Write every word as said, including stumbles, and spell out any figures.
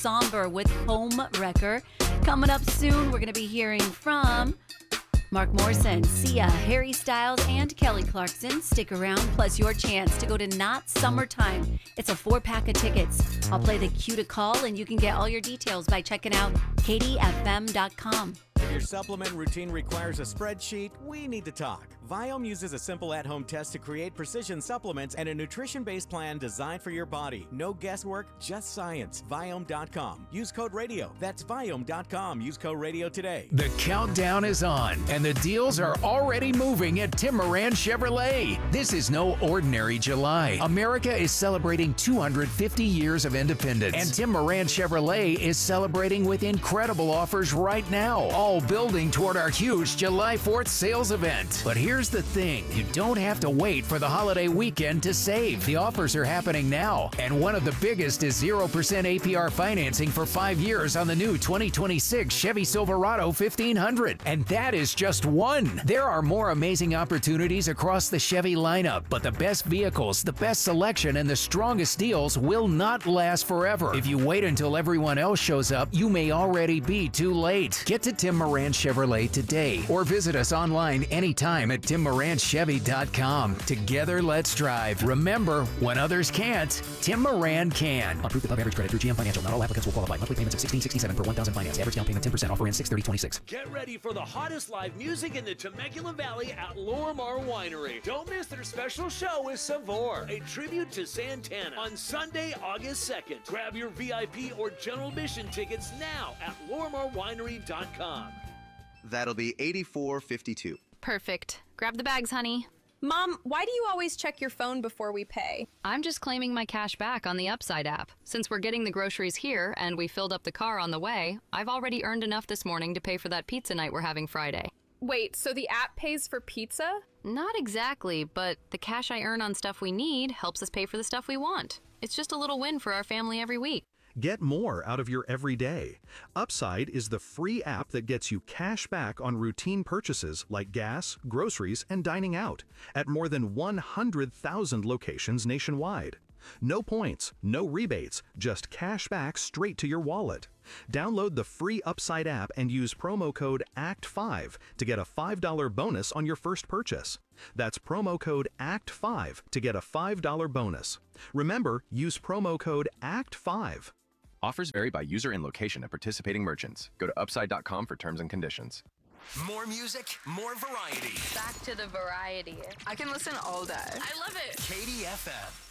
Somber with Home Wrecker. Coming up soon, we're going to be hearing from Mark Morrison, Sia, Harry Styles, and Kelly Clarkson. Stick around, plus your chance to go to Not Summertime. It's a four-pack of tickets. I'll play the cue to call, and you can get all your details by checking out K D F M dot com. If your supplement routine requires a spreadsheet, we need to talk. Viome uses a simple at-home test to create precision supplements and a nutrition-based plan designed for your body. No guesswork, just science. Viome dot com. Use code radio. That's Viome dot com. Use code radio today. The countdown is on, and the deals are already moving at Tim Moran Chevrolet. This is no ordinary July. America is celebrating two hundred fifty years of independence, and Tim Moran Chevrolet is celebrating with incredible offers right now, all building toward our huge July fourth sales event. But here's the thing, you don't have to wait for the holiday weekend to save. The offers are happening now, and one of the biggest is zero percent A P R financing for five years on the new twenty twenty-six Chevy Silverado fifteen hundred. And that is just one. There are more amazing opportunities across the Chevy lineup, but the best vehicles, the best selection, and the strongest deals will not last forever. If you wait until everyone else shows up, you may already be too late. Get to Tim Moran Chevrolet today, or visit us online anytime at Tim Moran Chevy dot com. Together, let's drive. Remember, when others can't, Tim Moran can. Approved above average credit through G M Financial. Not all applicants will qualify. Monthly payments of sixteen sixty-seven per one thousand finance. Average down payment ten percent. Offer ends six thirty twenty-six. Get ready for the hottest live music in the Temecula Valley at Lorimar Winery. Don't miss their special show with Savor, a tribute to Santana, on Sunday, August second. Grab your V I P or general admission tickets now at Lorimar Winery dot com. That'll be eighty-four fifty-two. Perfect. Grab the bags, honey. Mom, why do you always check your phone before we pay? I'm just claiming my cash back on the Upside app. Since we're getting the groceries here and we filled up the car on the way, I've already earned enough this morning to pay for that pizza night we're having Friday. Wait, so the app pays for pizza? Not exactly, but the cash I earn on stuff we need helps us pay for the stuff we want. It's just a little win for our family every week. Get more out of your everyday. Upside is the free app that gets you cash back on routine purchases like gas, groceries, and dining out at more than one hundred thousand locations nationwide. No points, no rebates, just cash back straight to your wallet. Download the free Upside app and use promo code A C T five to get a five dollar bonus on your first purchase. That's promo code A C T five to get a five dollar bonus. Remember, use promo code A C T five. Offers vary by user and location at participating merchants. Go to upside dot com for terms and conditions. More music, more variety. Back to the variety. I can listen all day. I love it. K D F M.